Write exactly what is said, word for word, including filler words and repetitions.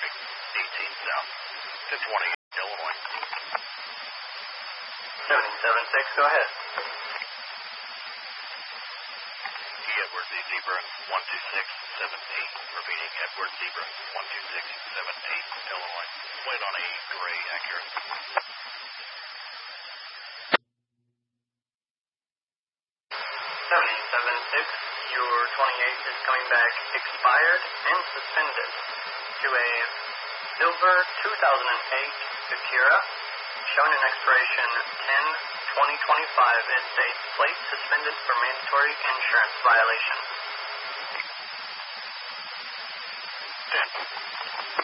traffic, eighteen south to twenty-eight Illinois. seven seven six, go ahead. E. Edward Z. Zebra, one two six seven eight. Repeating, Edward Zebra, one two six seven eight, Illinois. Wait on a gray accurate. seven seven six, your twenty-eight is coming back expired and suspended to a silver two thousand eight Acura, showing an expiration ten twenty twenty-five. It states plate suspended for mandatory insurance violation. ten.